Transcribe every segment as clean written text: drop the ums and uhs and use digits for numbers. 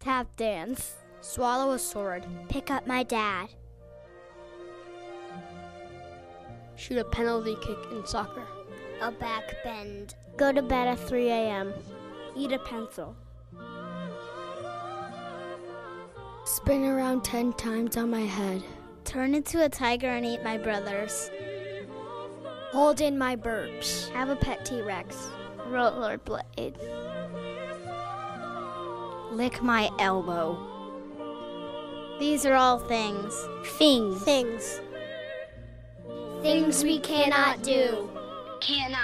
Tap dance. Swallow a sword. Pick up my dad. Shoot a penalty kick in soccer. A back bend. Go to bed at 3 a.m. Eat a pencil. Spin around 10 times on my head. Turn into a tiger and eat my brothers. Hold in my burps. Have a pet T-Rex. Rollerblade. Lick my elbow. These are all things. Things. Things. Things we cannot do. Cannot.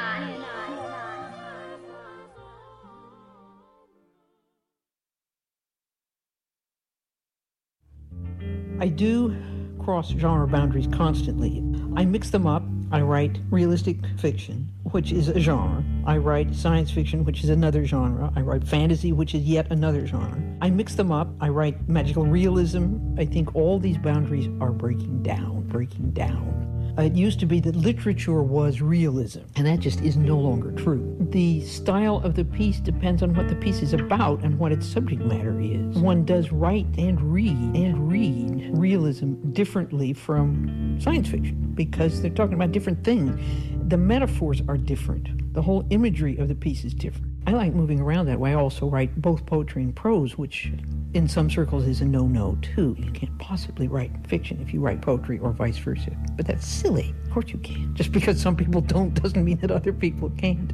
I do cross genre boundaries constantly. I mix them up. I write realistic fiction, which is a genre. I write science fiction, which is another genre. I write fantasy, which is yet another genre. I mix them up. I write magical realism. I think all these boundaries are breaking down. It used to be that literature was realism, and that just is no longer true. The style of the piece depends on what the piece is about and what its subject matter is. One does write and read realism differently from science fiction because they're talking about different things. The metaphors are different. The whole imagery of the piece is different. I like moving around that way. I also write both poetry and prose, which in some circles is a no-no too. You can't possibly write fiction if you write poetry or vice versa. But that's silly. Of course you can. Just because some people don't doesn't mean that other people can't.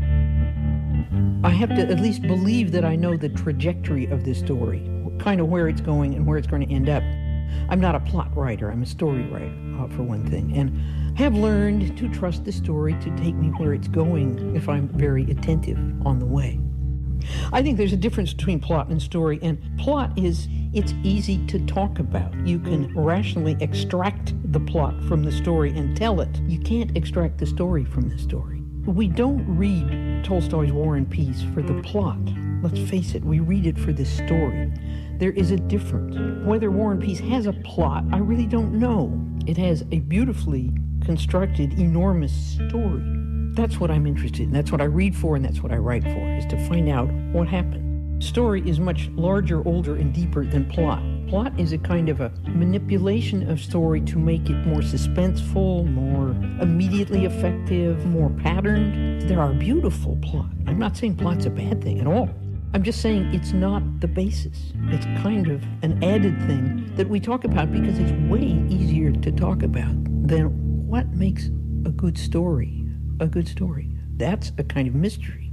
I have to at least believe that I know the trajectory of this story, kind of where it's going and where it's going to end up. I'm not a plot writer. I'm a story writer, for one thing, and have learned to trust the story to take me where it's going if I'm very attentive on the way. I think there's a difference between plot and story, and plot is, it's easy to talk about. You can rationally extract the plot from the story and tell it. You can't extract the story from the story. We don't read Tolstoy's War and Peace for the plot. Let's face it, we read it for the story. There is a difference. Whether War and Peace has a plot, I really don't know. It has a beautifully constructed, enormous story. That's what I'm interested in. That's what I read for, and that's what I write for, is to find out what happened. Story is much larger, older, and deeper than plot. Plot is a kind of a manipulation of story to make it more suspenseful, more immediately effective, more patterned. There are beautiful plots. I'm not saying plot's a bad thing at all. I'm just saying it's not the basis. It's kind of an added thing that we talk about because it's way easier to talk about than what makes a good story a good story. That's a kind of mystery.